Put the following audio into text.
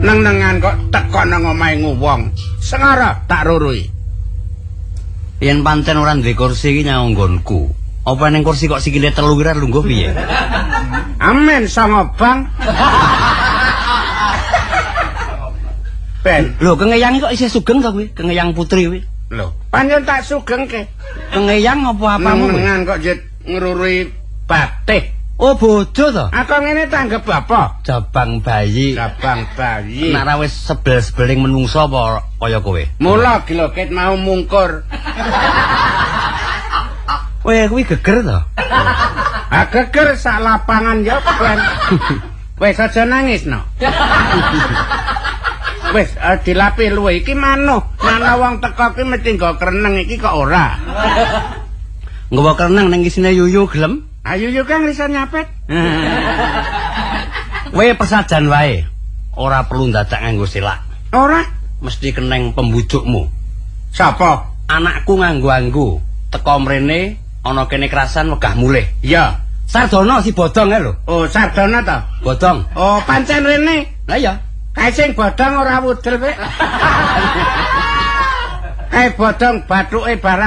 Neng-nengan kok teko nang omahe wong. Sengara tak rurui. Yen pancen ora duwe kursi iki nyang nggonku. Apa ning kursi kok sikile telu kira lungguh piye? Amen songo bang. Ben, Lho, kengeyangi kok isih sugeng to kuwi? Kengeyang putri kuwi. lho, pancen tak sugengke. Kengeyang apa apamu kuwi? Neng-nengan kok jet ngrurui batih. Oh, bojo to? Aku ngene tanggep apa? Jabang bayi. Jabang bayi. Nek ra wis sebel-sebeling menungso apa kaya kowe? Mula giloket mau mungkur. Kowe kuwi geger to? Ah geger sak lapangan ya ben. Wis aja nangis no. Wis dilapi luwe iki manuh. Mana wong teko ki mesti nggo kreneng iki kok ora. Nggawa kereneng ning isine yuyu gelem? Ayo yo Kang lisan nyapet. Kowe pesajan wae. Ora perlu dadak nganggo silak. Ora? Mesti keneng pembujukmu. Sapa? Anakku nganggo-anggo. Teko mrene ana kene kerasan wegah mulih. Ya. Sardono si bodong lho. Oh, Sardono to. Bodong. Oh, pancen rene. Lah iya. Kae sing bodong ora wudel, Pak. Bodong bathuke barang